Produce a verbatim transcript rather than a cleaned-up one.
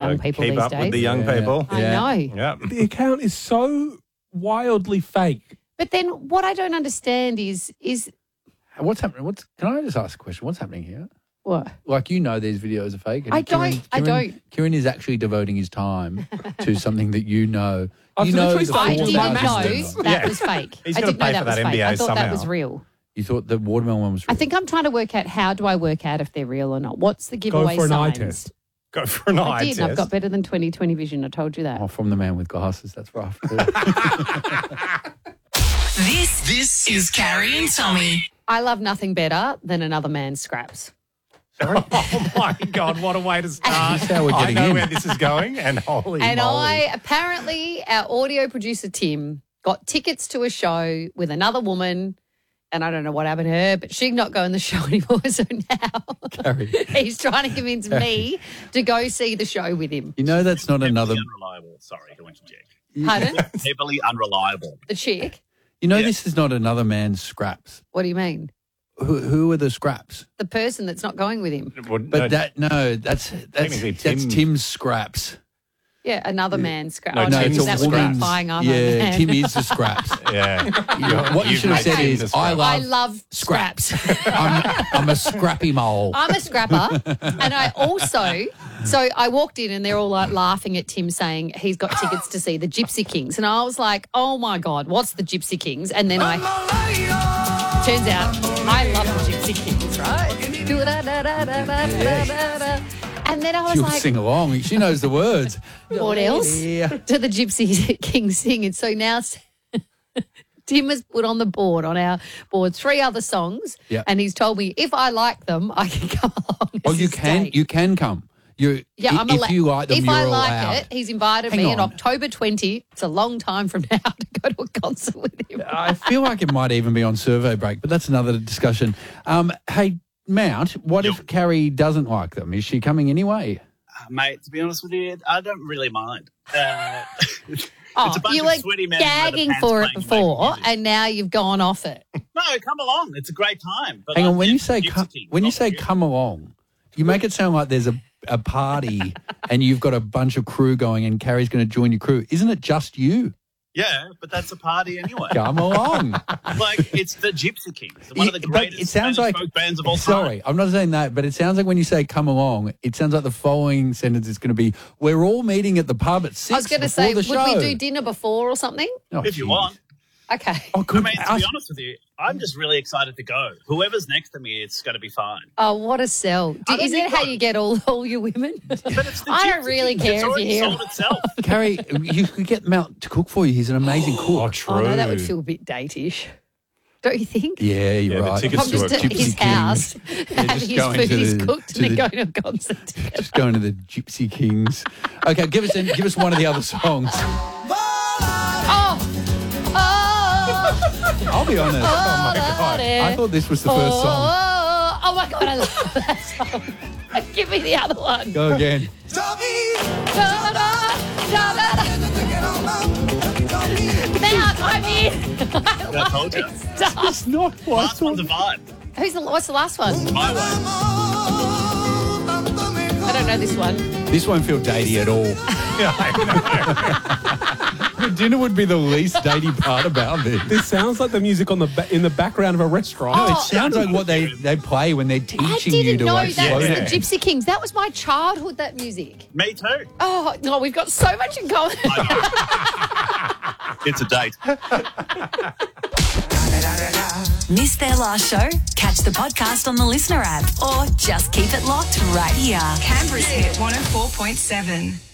young So people keep these up days. with the young Yeah. people. I Yeah. know. Yeah. The account is so wildly fake. But then what I don't understand is is What's happening? What's Can I just ask a question? What's happening here? what? Like, you know these videos are fake. and I don't- Kieran- I Kieran- don't. Kieran is actually devoting his time to something that you know. I've you know literally the started I four to didn't watch know Masters. that Yeah. was fake. He's I gotta didn't know pay that for was that fake. M B A I thought that somehow. was real. You thought the watermelon one was real. I think I'm trying to work out how do I work out if they're real or not. What's the Go giveaway for an eye signs? test. Go for an I eye did, and I've test. got better than twenty twenty vision. I told you that. Oh, from the man with glasses. That's rough. This this is Carrie and Tommy. I love nothing better than another man's scraps. Oh my God, what a way to start. That's how we're I getting know in. where this is going, and holy And moly. I apparently, our audio producer Tim got tickets to a show with another woman, and I don't know what happened to her, but she's not going to the show anymore. So now Carrie. he's trying to convince me to go see the show with him. You know that's not another. Unreliable. Sorry, I went to check. Pardon? Heavily unreliable. The chick? You know Yeah. this is not another man's scraps. What do you mean? Who, who are the scraps? The person that's not going with him. Well, But no, that no, that's that's Technically, that's Tim- Tim's scraps. Yeah, another man's scrap. No, oh, no, Tim's because that the would be scraps. implying I'm yeah, a man. Tim is the scraps. yeah. What you You've should have made said Tim is, the I scrap. love I love scraps. scraps. I'm, I'm a scrappy mole. I'm a scrapper. And I also, so I walked in and they're all like laughing at Tim saying he's got tickets to see the Gypsy Kings. And I was like, oh my God, what's the Gypsy Kings? And then I, turns out I love the Gypsy Kings, right? And then I was She'll like, sing along. She knows the words. what else Yeah. do the Gypsy Kings sing? And so now Tim has put on the board, on our board, three other songs. Yep. And he's told me if I like them, I can come along. Oh, as you a can. date. You can come. You. Yeah, i- I'm if alla- you like them, If you're I like allowed. it, he's invited Hang me on on. October twentieth. It's a long time from now to go to a concert with him. I feel like it might even be on survey break, but that's another discussion. Um, hey, Mount, what if Carrie doesn't like them? Is she coming anyway? Uh, mate, to be honest with you, I don't really mind. Uh, Oh, it's a bunch you of were sweaty men in leather gagging pants for it playing fake before, music. and now you've gone off it. No, come along. It's a great time. But Hang on, I'm when you Gypsy say Gypsy co- King, when you not say you. come along, you make it sound like there's a, a party and you've got a bunch of crew going and Carrie's going to join your crew. Isn't it just you? Yeah, but that's a party anyway. Come along. Like, it's the Gypsy Kings, one of the Yeah, but greatest it sounds Spanish like folk bands of all time. Sorry, I'm not saying that, but it sounds like when you say "come along," it sounds like the following sentence is going to be, "We're all meeting at the pub at six." I was going to before say, the would show. we do dinner before or something? Oh, If you geez. want. Okay. Oh, I good. mean, to Ask- be honest with you, I'm just really excited to go. Whoever's next to me, it's going to be fine. Oh, what a sell. Do, I don't is think it how so. you get all, all your women? But it's the I don't Gypsy really Kings. care It's if already you're here. sold itself. Carrie, you could get Mount to cook for you. He's an amazing Oh, cook. true. Oh, no, that would feel a bit date-ish. Don't you think? Yeah, you're Yeah, the right. tickets Come to just a to Gypsy his Kings. house, Yeah, have just his going food to is the- cooked, to and then the- go to a concert together. Just going to the Gypsy Kings. Okay, give us give us one of the other songs. Oh! Oh! I'll be honest. Oh, my God. I thought this was the first oh, song. Oh, oh, my God, I love that song. Give me the other one. Go again. Now I'm in. I told you. Stop. It's not what I Last one's a thought. vibe. Who's the, what's the last one? My way. I don't know this one. This won't feel datey at all. Dinner would be the least datey part about this. This sounds like the music on the ba- in the background of a restaurant. No, it sounds like what they, they play when they're I teaching you didn't to know like that slow was the down. Gypsy Kings. That was my childhood, that music. Me too. Oh, no, we've got so much in common. It's a date. Missed their last show? Catch the podcast on the Listener app or just keep it locked right here. Canberra's hit one oh four point seven.